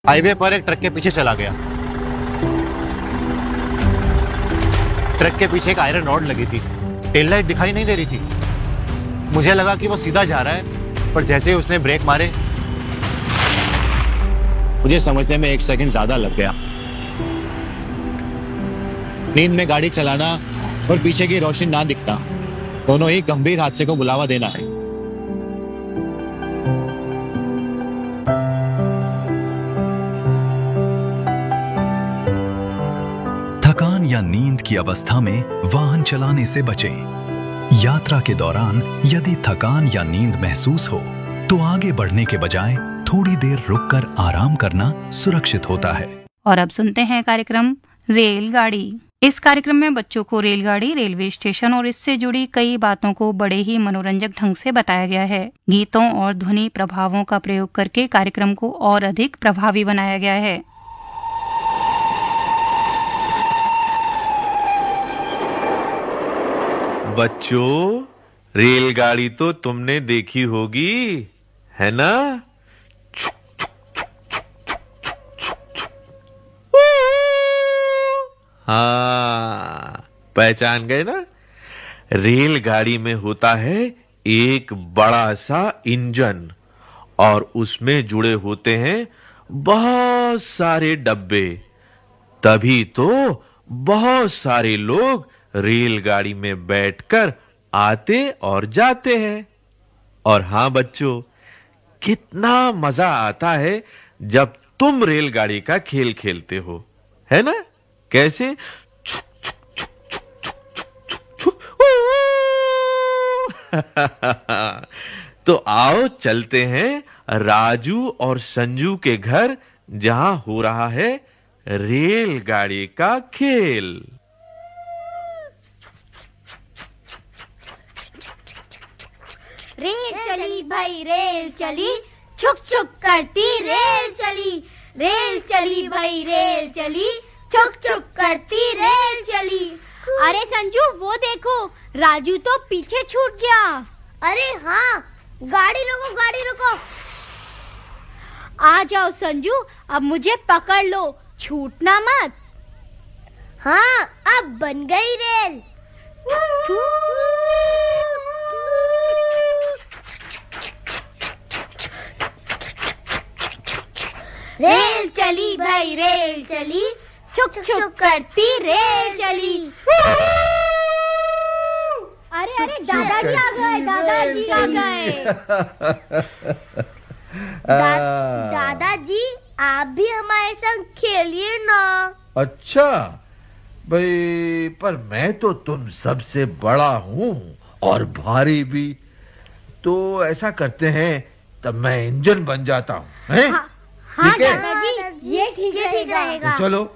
Highway पर एक truck के पीछे चला गया। ट्रक के पीछे एक आयरन रॉड लगी थी। टेल लाइट दिखाई नहीं दे रही थी। मुझे लगा कि वो सीधा जा रहा है, पर जैसे ही उसने ब्रेक मारे मुझे समझने में 1 सेकंड ज्यादा लग गया। नींद में गाड़ी चलाना और पीछे की रोशनी ना दिखना, दोनों ही गंभीर हादसे को बुलावा देना है। थकान या नींद की अवस्था में वाहन चलाने से बचें। यात्रा के दौरान यदि थकान या नींद महसूस हो तो आगे बढ़ने के बजाय थोड़ी देर रुककर आराम करना सुरक्षित होता है। और अब सुनते हैं कार्यक्रम रेलगाड़ी। इस कार्यक्रम में बच्चों को रेलगाड़ी, रेलवे स्टेशन और इससे जुड़ी कई बातों को बड़े ही मनोरंजक ढंग से बताया गया है। गीतों और ध्वनि प्रभावों का प्रयोग करके कार्यक्रम को और अधिक प्रभावी बनाया गया है। बच्चों, रेलगाड़ी तो तुमने देखी होगी, है ना? हाँ, पहचान गए ना? रेलगाड़ी में होता है एक बड़ा सा इंजन और उसमें जुड़े होते हैं बहुत सारे डब्बे। तभी तो बहुत सारे लोग रेलगाड़ी में बैठकर आते और जाते हैं। और हां बच्चों, कितना मजा आता है जब तुम रेलगाड़ी का खेल खेलते हो, है ना? कैसे? तो आओ चलते हैं राजू और संजू के घर, जहां हो रहा है रेलगाड़ी का खेल। रेल चली भाई रेल चली, छुक छुक करती रेल चली। रेल चली भाई रेल चली, छुक छुक करती रेल चली। अरे संजू, वो देखो, राजू तो पीछे छूट गया। अरे हाँ, गाड़ी रोको गाड़ी रोको। आ जाओ संजू, अब मुझे पकड़ लो, छूटना मत। हाँ, अब बन गई रेल। रेल चली भाई रेल चली, छुक छुक करती रेल चली। अरे अरे, दादाजी आ गए, दादाजी आ गए। दादाजी, आप भी हमारे संग खेलिए ना। अच्छा भाई, पर मैं तो तुम सबसे बड़ा हूँ और भारी भी। तो ऐसा करते हैं, तब मैं इंजन बन जाता हूँ, हैं? हाँ दादाजी, ये ठीक रहेगा। तो चलो।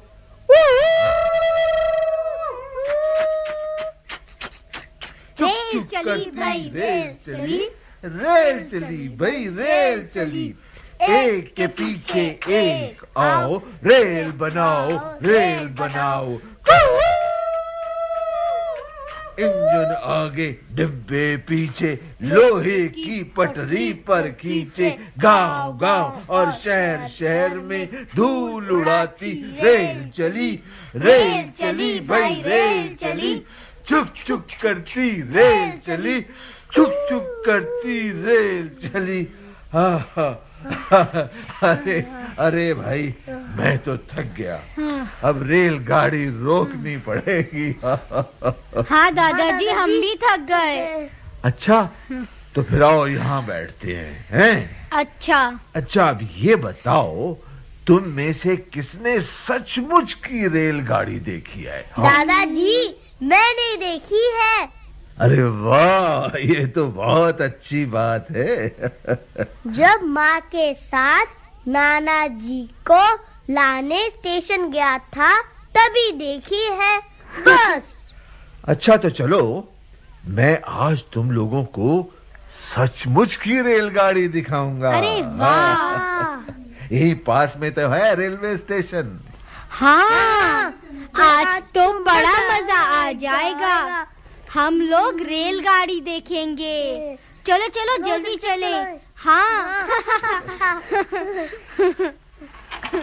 रेल चली भाई रेल चली, रेल चली भाई रेल चली। एक के पीछे एक आओ, रेल बनाओ रेल बनाओ। इंजन आगे डिब्बे पीछे, लोहे की पटरी पर खींचे। गांव गांव और शहर शहर में धूल उड़ाती रेल चली भाई रेल चली। छुक छुक करती रेल चली, छुक छुक करती रेल चली। अरे अरे भाई, मैं तो थक गया, अब रेलगाड़ी रोकनी पड़ेगी। हाँ दादाजी, हम भी थक गए। अच्छा, तो फिर आओ यहाँ बैठते हैं? अच्छा, अब ये बताओ, तुम में से किसने सचमुच की रेलगाड़ी देखी है? दादाजी, मैंने देखी है। अरे वाह, ये तो बहुत अच्छी बात है। जब माँ के साथ नाना जी को लाने स्टेशन गया था, तभी देखी है, बस। अच्छा, तो चलो, मैं आज तुम लोगों को सचमुच की रेलगाड़ी दिखाऊंगा। अरे वाह! यही पास में तो है रेलवे स्टेशन। हाँ, आज तो बड़ा मजा आ जाएगा। हम लोग रेलगाड़ी देखेंगे। चलो चलो, जल्दी चले। हाँ।